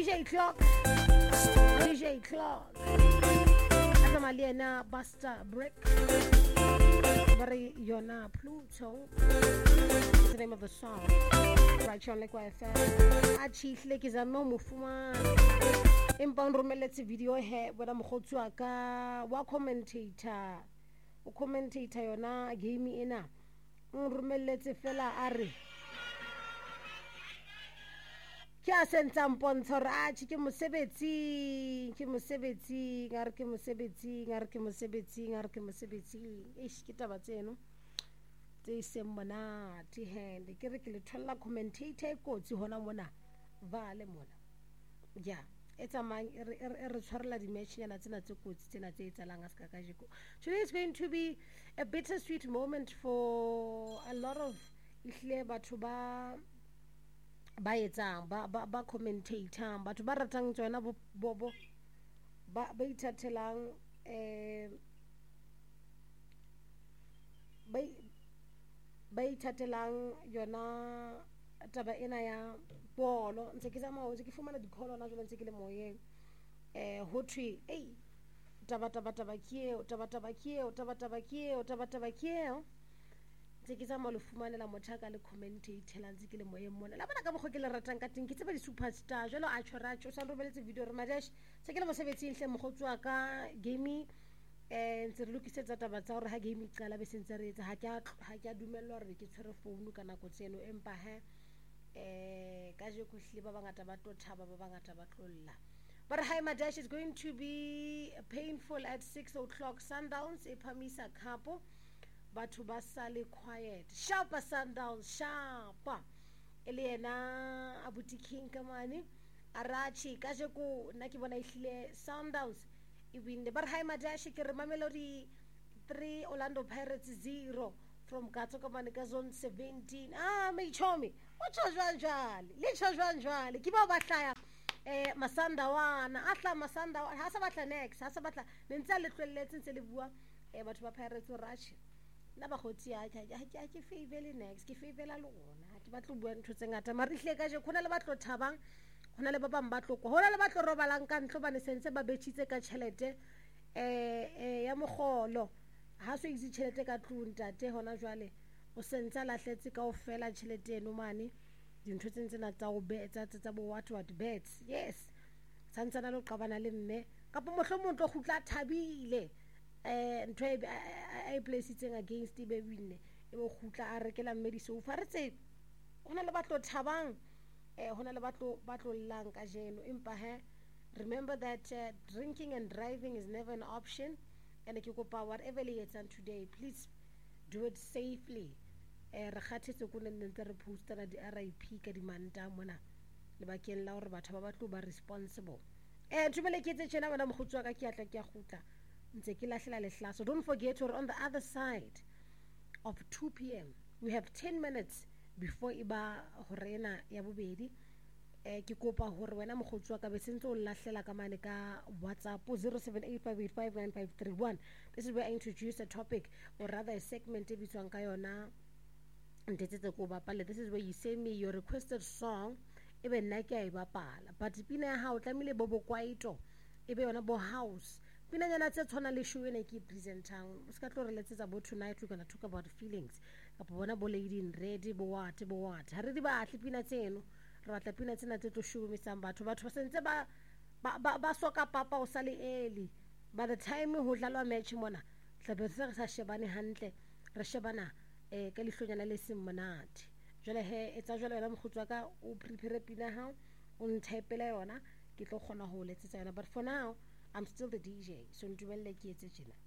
DJ Clock Ata Maliena Buster Brick Very Yona Pluto is the name of the song right here on Lekwa FM Achi Lake is a no mufuma Impound romeletse video he wena mogotsi wa ka wa commentator yona game ena romeletse fela are ke a sentsa mpontsho re a ke mosebetsi ngare ke mosebetsi ke taba tseno tse semmona ti hand ke re ke le tholla commentator e kotsi hona mona vale mona ja etsa mang re tshwarela di match yana tsena tse kotsi tsena tse etsalang a ska ka jeko. Today is going to be a bittersweet moment for a lot of ihle batho ba etsang ba commentator batho ba ratang tsona bobo ba ithatelang ba ithatelang yona taba ena ya bolo ntse ke tsama ke fumana dikholo na jole ntse ke le moyeng ho thwe taba kieo tse ke tsama le fumanela mothaka le commentator la ntse ke le moyeng mona la bona ka bogwe ke le ratang ka teng ke tseba di superstar jalo a tshwaratsho sa robeletse video re madash tse ke le mosebetsi hle mogotswa ka game ntse re lokisetsa taba tsa hore ha game iqala be sentse re etsa ha ke a dumellwa re ke tshwere phone kana go tseno empa ka je go hle ba bangata ba tothaba ba bangata ba tlolla. But hi Madash is going to be painful at 6 o'clock. Sundowns ephamisa khapo batho ba sale quiet sharpa Sundowns sharpa ele yena abuti king kamane arachi ka je ko nna ke bona ihlile Sundowns e win. But hi Madash ke re Mamelodi 3 Orlando Pirates 0 from Kamane ka zone 17 Mechomi o tshojwanjwale ke ba hlaya masandawana atla masandawana ha sa batla next ha sa batla le ntse le tlwelletse ntse le bua batho ba Pirates rush nna ba gotsi ha ke favele next ke favela le gona ha ke batla bua ntho tse ngata marihle ka je khona le batlo thabang khona le ba bang ba tloko hona le batlo robalang ka ntlo bane sentse ba betshitse ka chelete ya mogolo ha so itse chelete ka tluntate hona jwale o sentse lahletse ka ofela chelete eno mane dintho tse ntsena tsa go betsa tsa bo what bets yes santsana lo qabana le mme kapo mohlomong tlo khutla thabile ntho e placing against be winne e bo khutla a rekela mediso fa re tse hona le batlo thabang hona le batlo llang ka jeno empa remember that drinking and driving is never an option and ke kopa whatever le etsang today please do it safely re khathetse go nne ntse re postana di RIP ka di manta mona le bakeng la hore batho ba batlo ba responsible tumele ke tse tshena bana mogotswa ka ke atla ke a gutla ntse ke lahlela lehlaso. Don't forget or on the other side of 2 p.m. we have 10 minutes before iba horena ya bobedi ke kopa hore wena mogotswa ka be sentse o lahlela ka mane ka WhatsApp 0785859531. This is where I introduce a topic or rather a segment e bitswang ka yona ntetsetse go bapala. This is where you send me your requested song ebe nna ke a e bapala but pina ya hao tlamile bo kwaito ebe yona bo house pina nyana tse tshwana le show ene ke presentang o ska tlo re letsetsa bo tonight we're going to talk about feelings kapo bona bo lady in red bo what ha re di batle pina tseno re batla pina tsena tse tlo shumisang batho ba sentse ba soka papa o sale early by the time ho dlalwa match mona tlabe re sa shebane hantle re shebana ka lihlonyana le seng monate jwale etsa jwale wena mogotswa ka o prepare pina ha o nthepela yona ke tlo kgona ho letsetsa yona but for now I'm still the DJ so ntumelle ke etse tjena.